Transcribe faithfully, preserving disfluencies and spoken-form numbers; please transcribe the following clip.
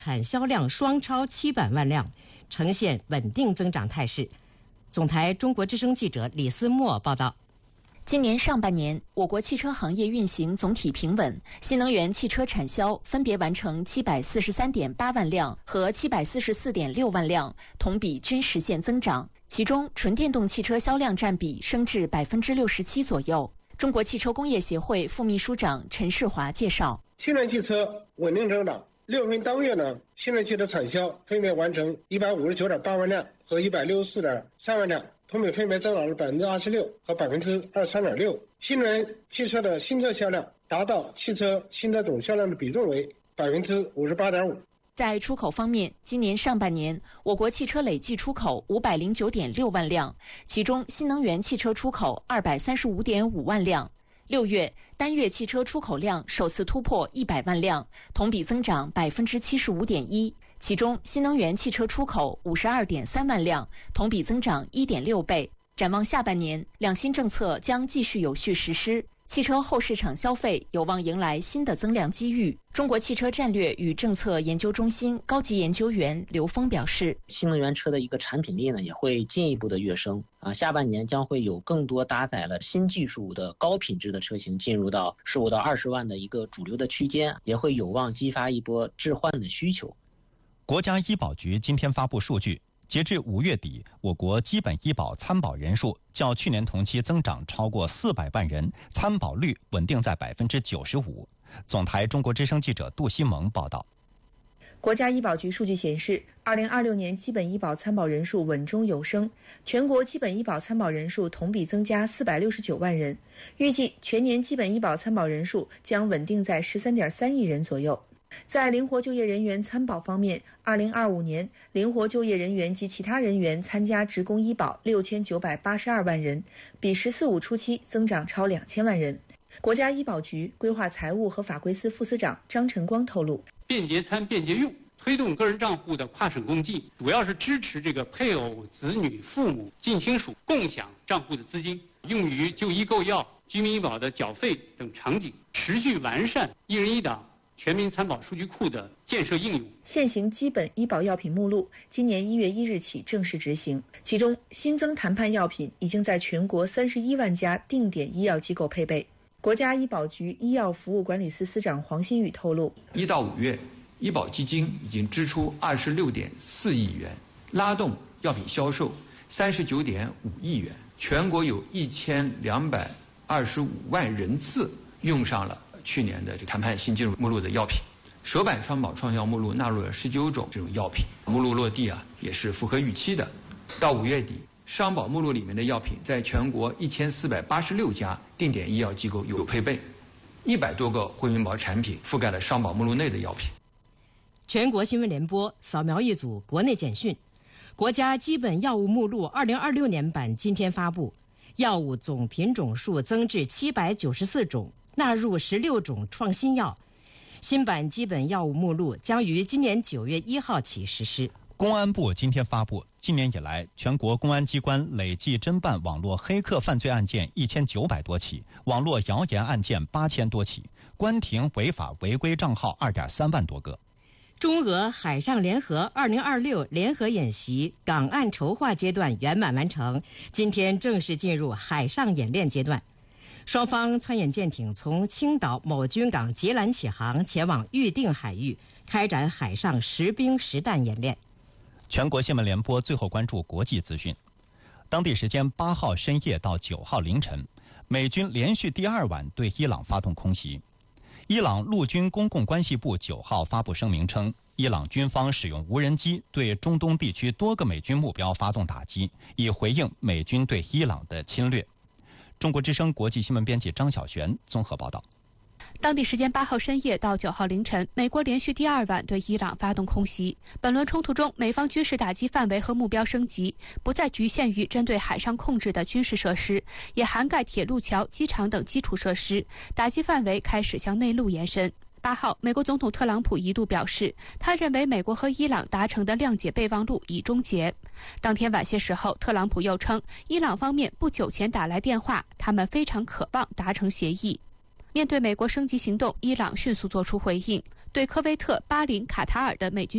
产销量双超七百万辆，呈现稳定增长态势。总台中国之声记者李思墨报道。 今年上半年，我国汽车行业运行总体平稳，新能源汽车产销分别完成七百四十三点八万辆和七百四十四点六万辆，同比均实现增长。其中，纯电动汽车销量占比升至百分之六十七左右。中国汽车工业协会副秘书长陈世华介绍， 新能源汽车稳定增长。六月份当月呢，新能源汽车产销分别完成一百五十九点八万辆和一百六十四点三万辆，同比分别增长了百分之二十六和百分之二十三点六。新能源汽车的新车销量达到汽车新车总销量的比重为百分之五十八点五。 在出口方面，今年上半年，我国汽车累计出口五百零九点六万辆，其中新能源汽车出口二百三十五点五万辆。六月单月汽车出口量首次突破一百万辆，同比增长百分之七十五点一。其中，新能源汽车出口五十二点三万辆，同比增长一点六倍。展望下半年，两新政策将继续有序实施，汽车后市场消费有望迎来新的增量机遇。中国汽车战略与政策研究中心高级研究员刘峰表示， 新能源车的一个产品力呢也会进一步的跃升啊，下半年将会有更多搭载了新技术的高品质的车型进入到十五到二十万的一个主流的区间，也会有望激发一波置换的需求。 国家医保局今天发布数据，截至五月底，我国基本医保参保人数较去年同期增长超过四百万人，参保率稳定在百分之九十五。总台中国之声记者杜西蒙报道。 国家医保局数据显示，二零二六年基本医保参保人数稳中有升，全国基本医保参保人数同比增加四百六十九万人，预计全年基本医保参保人数将稳定在十三点三亿人左右。在灵活就业人员参保方面，二零二五年灵活就业人员及其他人员参加职工医保六千九百八十二万人，比“十四五”初期增长超两千万人。国家医保局规划财务和法规司副司长张晨光透露， 便捷参、便捷用，推动个人账户的跨省共济，主要是支持这个配偶、子女、父母、近亲属共享账户的资金，用于就医购药、居民医保的缴费等场景，持续完善一人一档全民参保数据库的建设应用。 现行基本医保药品目录今年一月一日起正式执行，其中新增谈判药品已经在全国三十一万家定点医药机构配备。国家医保局医药服务管理司司长黄新宇透露， 一到五月，医保基金已经支出二十六点四亿元，拉动药品销售三十九点五亿元，全国有一千两百二十五万人次用上了去年的这谈判新进入目录的药品。首版双保创效目录纳入了十九种这种药品，目录落地啊也是符合预期的。到五月底，商保目录里面的药品在全国一千四百八十六家定点医药机构有配备，一百多个惠民保产品覆盖了商保目录内的药品。 全国新闻联播扫描一组国内简讯。国家基本药物目录二零二六年版今天发布，药物总品种数增至七百九十四种，纳入十六种创新药。新版基本药物目录将于今年九月一号起实施。 公安部今天发布，今年以来，全国公安机关累计侦办网络黑客犯罪案件一千九百多起，网络谣言案件八千多起，关停违法违规账号二点三万多个。 中俄海上联合二零二六联合演习港岸筹划阶段圆满完成，今天正式进入海上演练阶段。双方参演舰艇从青岛某军港截拦起航，前往预定海域，开展海上实兵实弹演练。 全国新闻联播最后关注国际资讯。当地时间八号深夜到九号凌晨，美军连续第二晚对伊朗发动空袭。伊朗陆军公共关系部九号发布声明称，伊朗军方使用无人机对中东地区多个美军目标发动打击，以回应美军对伊朗的侵略。中国之声国际新闻编辑张小璇综合报道。 当地时间八号深夜到九号凌晨，美国连续第二晚对伊朗发动空袭。本轮冲突中，美方军事打击范围和目标升级，不再局限于针对海上控制的军事设施，也涵盖铁路桥、机场等基础设施，打击范围开始向内陆延伸。八号，美国总统特朗普一度表示，他认为美国和伊朗达成的谅解备忘录已终结。当天晚些时候，特朗普又称，伊朗方面不久前打来电话，他们非常渴望达成协议。面对美国升级行动，伊朗迅速作出回应，对科威特、巴林、卡塔尔的美军